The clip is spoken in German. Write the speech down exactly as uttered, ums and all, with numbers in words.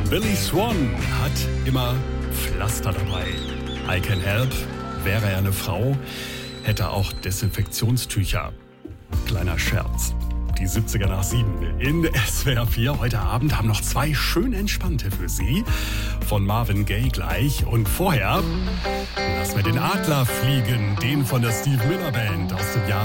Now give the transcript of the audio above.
Billy Swan hat immer Pflaster dabei. I Can Help, wäre er eine Frau, hätte auch Desinfektionstücher. Kleiner Scherz. Die siebziger nach sieben in S W R vier. Heute Abend haben noch zwei schön entspannte für Sie. Von Marvin Gaye gleich. Und vorher lassen wir den Adler fliegen. Den von der Steve Miller Band aus dem Jahr